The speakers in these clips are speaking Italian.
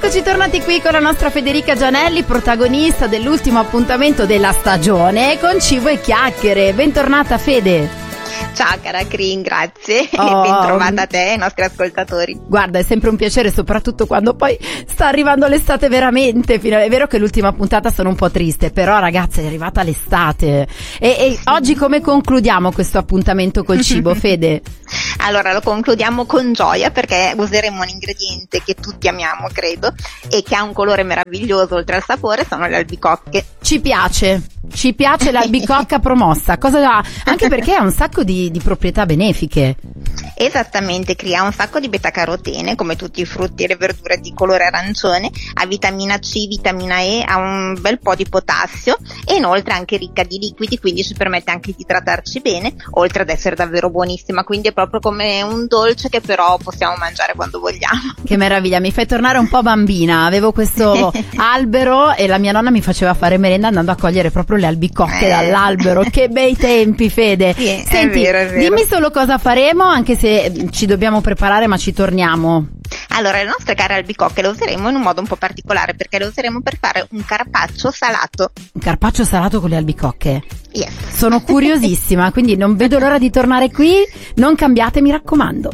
Eccoci tornati qui con la nostra Federica Gianelli, protagonista dell'ultimo appuntamento della stagione con Cibo e Chiacchiere. Bentornata Fede. Ciao cara Crin, grazie e ben trovata a te e ai nostri ascoltatori. Guarda, è sempre un piacere, soprattutto quando poi sta arrivando l'estate veramente. È vero che l'ultima puntata sono un po' triste, però ragazzi è arrivata l'estate. E oggi come concludiamo questo appuntamento col cibo, Fede? Allora lo concludiamo con gioia, perché useremo un ingrediente che tutti amiamo, credo, e che ha un colore meraviglioso oltre al sapore, sono le albicocche. Ci piace l'albicocca promossa, anche perché ha un sacco di proprietà benefiche. Esattamente, crea un sacco di beta-carotene, come tutti i frutti e le verdure di colore arancione, ha vitamina C, vitamina E, ha un bel po' di potassio e inoltre è anche ricca di liquidi, quindi ci permette anche di idratarci bene, oltre ad essere davvero buonissima, quindi è proprio come un dolce che però possiamo mangiare quando vogliamo. Che meraviglia, mi fai tornare un po' bambina. Avevo questo albero e la mia nonna mi faceva fare merenda andando a cogliere proprio le albicocche dall'albero. Che bei tempi, Fede. Sì, senti, è vero. Dimmi solo cosa faremo, anche se ci dobbiamo preparare, ma ci torniamo. Allora, le nostre care albicocche le useremo in un modo un po' particolare, perché le useremo per fare un carpaccio salato. Un carpaccio salato con le albicocche? Yes. Sono curiosissima, quindi non vedo l'ora di tornare qui. Non cambiate, mi raccomando.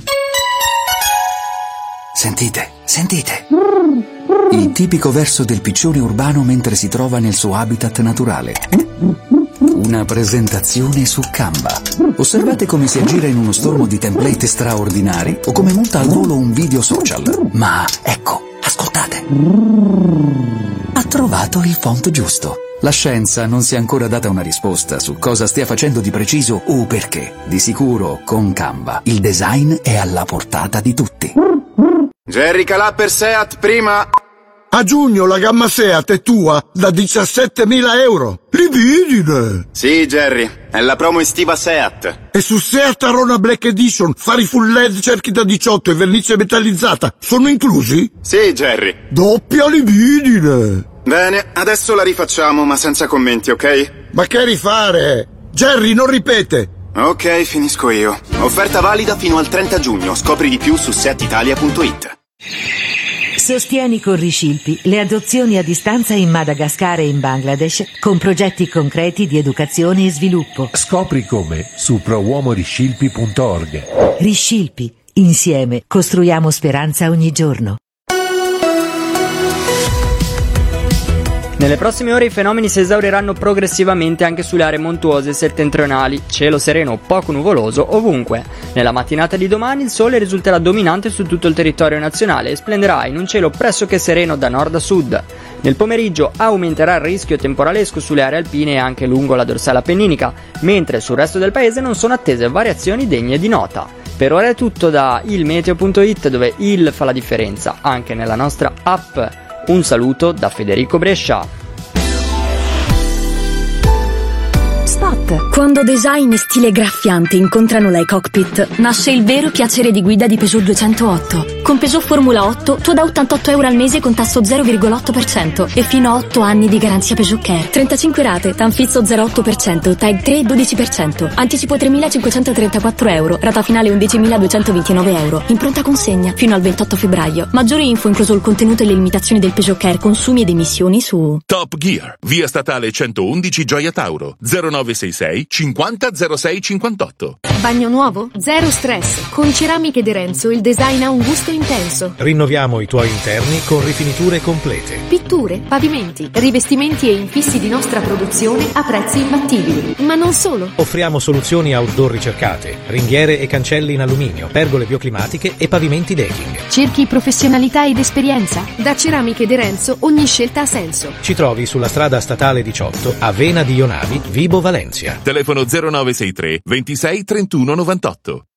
Sentite. Il tipico verso del piccione urbano mentre si trova nel suo habitat naturale. Una presentazione su Canva. Osservate come si aggira in uno stormo di template straordinari o come monta al volo un video social. Ma ecco, ascoltate. Ha trovato il font giusto. La scienza non si è ancora data una risposta su cosa stia facendo di preciso o perché. Di sicuro, con Canva, il design è alla portata di tutti. Jerry Calà per Seat, prima. A giugno la gamma Seat è tua da 17.000 euro. Libidine! Sì, Jerry, è la promo estiva Seat. E su Seat Arona Black Edition, fari full LED, cerchi da 18 e vernice metallizzata sono inclusi? Sì, Jerry. Doppia libidine! Bene, adesso la rifacciamo, ma senza commenti, ok? Ma che rifare? Jerry, non ripete! Ok, finisco io. Offerta valida fino al 30 giugno. Scopri di più su seatitalia.it. Sostieni con Riscilpi le adozioni a distanza in Madagascar e in Bangladesh con progetti concreti di educazione e sviluppo. Scopri come su prouomoriscilpi.org. Riscilpi, insieme costruiamo speranza ogni giorno. Nelle prossime ore i fenomeni si esauriranno progressivamente anche sulle aree montuose settentrionali, cielo sereno poco nuvoloso ovunque. Nella mattinata di domani il sole risulterà dominante su tutto il territorio nazionale e splenderà in un cielo pressoché sereno da nord a sud. Nel pomeriggio aumenterà il rischio temporalesco sulle aree alpine e anche lungo la dorsale appenninica, mentre sul resto del paese non sono attese variazioni degne di nota. Per ora è tutto da ilmeteo.it, dove il fa la differenza anche nella nostra app. Un saluto da Federico Brescia. Spot. Quando design e stile graffiante incontrano l'iCockpit, nasce il vero piacere di guida di Peugeot 208. Con Peugeot Formula 8, tu da 88 euro al mese con tasso 0,8% e fino a 8 anni di garanzia Peugeot Care. 35 rate, tanfizzo 0,8%, TAG 3 12%, anticipo 3.534 euro, rata finale 11.229 euro, in pronta consegna fino al 28 febbraio. Maggiori info, incluso il contenuto e le limitazioni del Peugeot Care, consumi ed emissioni su Top Gear, via statale 111 Gioia Tauro, 0966 50 06 58. Bagno nuovo? Zero stress. Con Ceramiche De Renzo il design ha un gusto intenso. Rinnoviamo i tuoi interni con rifiniture complete. Pitture, pavimenti, rivestimenti e infissi di nostra produzione a prezzi imbattibili. Ma non solo. Offriamo soluzioni outdoor ricercate, ringhiere e cancelli in alluminio, pergole bioclimatiche e pavimenti decking. Cerchi professionalità ed esperienza? Da Ceramiche De Renzo ogni scelta ha senso. Ci trovi sulla strada statale 18 a Vena di Ionavi, Vibo Valencia. Telefono 0963 26 31 98.